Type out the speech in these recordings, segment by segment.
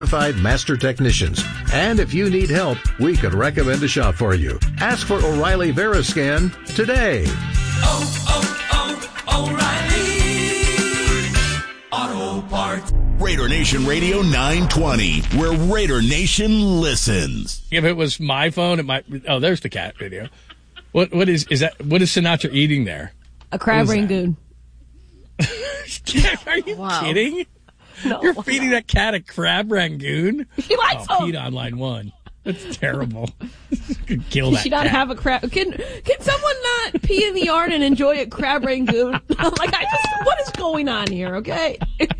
Certified master technicians. And if you need help, we could recommend a shop for you. Ask for O'Reilly Veriscan today. O'Reilly Auto Parts. Raider Nation Radio 920, where Raider Nation listens. If it was my phone, it might. Oh, there's the cat video. What is that? What is Sinatra eating there? A crab rangoon. Are you kidding? No, You're feeding that cat a crab rangoon? He likes them. Pete on line one. That's terrible. Could kill that. She not cat. have a crab. Can someone not pee in the yard and enjoy a crab rangoon? What is going on here? Okay.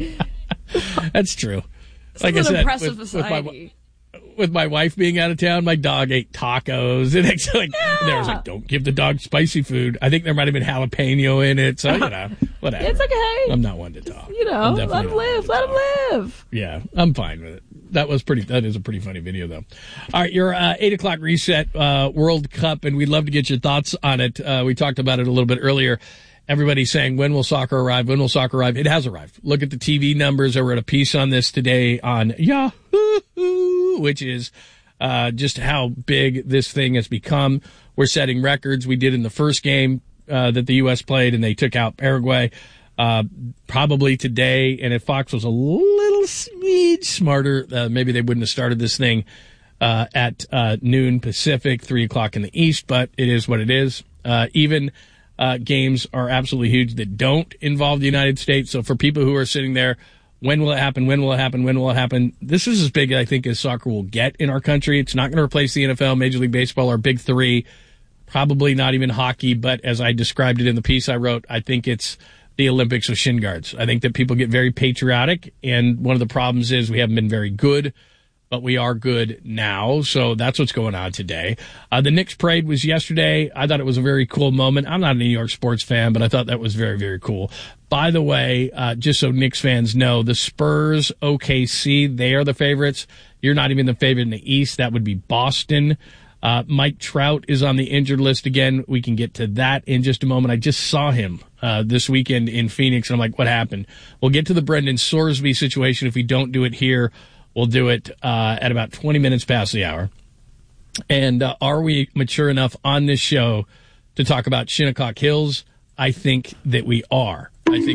That's true. This Like is I an said, impressive society. with my wife being out of town, my dog ate tacos. And it's like, and I was like, don't give the dog spicy food. I think there might have been jalapeno in it. So, whatever. It's okay. I'm not one to talk. Let him live. Let him live. Yeah, I'm fine with it. That is a pretty funny video, though. All right, your 8 o'clock reset World Cup, and we'd love to get your thoughts on it. We talked about it a little bit earlier. Everybody's saying, when will soccer arrive? When will soccer arrive? It has arrived. Look at the TV numbers. I wrote a piece on this today on Yahoo, which is just how big this thing has become. We're setting records. We did in the first game that the U.S. played, and they took out Paraguay. Probably today, and if Fox was a little smidge smarter, maybe they wouldn't have started this thing at noon Pacific, 3 o'clock in the East, but it is what it is. Even games are absolutely huge that don't involve the United States. So for people who are sitting there, when will it happen? When will it happen? When will it happen? This is as big, I think, as soccer will get in our country. It's not going to replace the NFL, Major League Baseball, our big three. Probably not even hockey, but as I described it in the piece I wrote, I think it's the Olympics of shin guards. I think that people get very patriotic, and one of the problems is we haven't been very good, but we are good now. So that's what's going on today. The Knicks parade was yesterday. I thought it was a very cool moment. I'm not a New York sports fan, but I thought that was very, very cool. By the way, just so Knicks fans know, the Spurs, OKC, they are the favorites. You're not even the favorite in the East. That would be Boston. Mike Trout is on the injured list again. We can get to that in just a moment. I just saw him this weekend in Phoenix, and I'm like, what happened? We'll get to the Brendan Sorsby situation. If we don't do it here, we'll do it at about 20 minutes past the hour. And are we mature enough on this show to talk about Shinnecock Hills? I think that we are.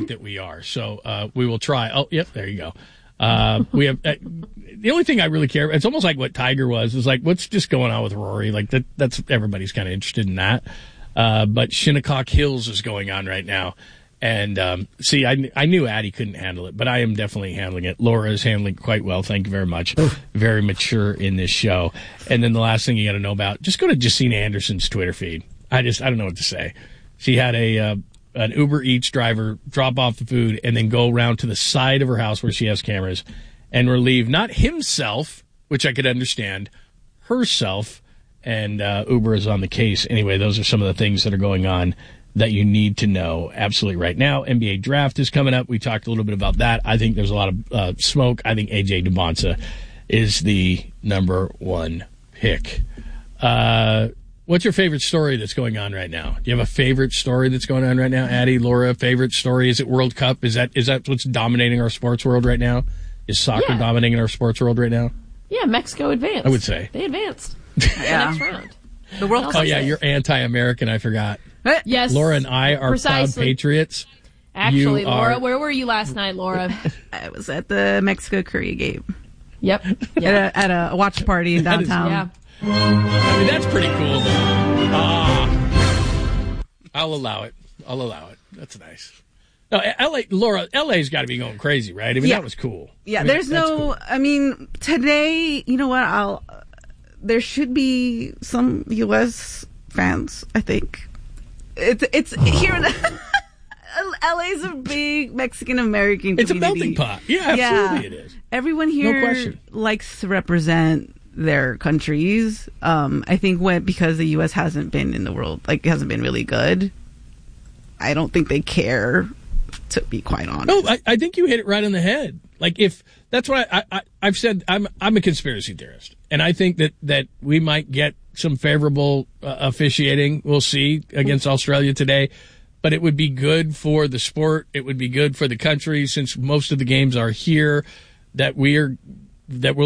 So we will try. Oh, yep, there you go. We have the only thing I really care. It's almost like what Tiger was. Is like what's just going on with Rory. Like that's everybody's kind of interested in that. But Shinnecock Hills is going on right now, and see, I knew Addie couldn't handle it, but I am definitely handling it. Laura is handling it quite well. Thank you very much. Very mature in this show. And then the last thing you got to know about, just go to Jacina Anderson's Twitter feed. I don't know what to say. She had an Uber Eats driver drop off the food and then go around to the side of her house where she has cameras and relieve not himself, which I could understand, herself, and Uber is on the case. Anyway, those are some of the things that are going on that you need to know absolutely right now. NBA draft is coming up. We talked a little bit about that. I think there's a lot of smoke. I think A.J. Dubonsa is the number one pick. What's your favorite story that's going on right now? Do you have a favorite story that's going on right now? Addie, Laura, favorite story? Is it World Cup? Is that what's dominating our sports world right now? Is soccer dominating our sports world right now? Yeah, Mexico advanced. I would say. They advanced. Yeah. The next round. The World Cup. Oh, yeah, you're anti-American. I forgot. Yes. Laura and I are Precisely. proud patriots. Actually, You Laura, are- where were you last night, Laura? I was at the Mexico-Korea game Yep. at a watch party in That is- downtown. Yeah. I mean, that's pretty cool, though. I'll allow it. That's nice. No, LA's got to be going crazy, right? I mean, that was cool. Yeah, I mean, there's that's no. cool. I mean, today, you know what? There should be some U.S. fans. I think it's here. LA's a big Mexican American community. It's a melting pot. Yeah, absolutely, it is. Everyone here question. likes to represent their countries. I think because the U.S. hasn't been in the world, hasn't been really good. I don't think they care, to be quite honest. No, I think you hit it right on the head. Like, if that's what I've said, I'm a conspiracy theorist, and I think that we might get some favorable officiating. We'll see against Australia today, but it would be good for the sport. It would be good for the country, since most of the games are here. That we are that we'll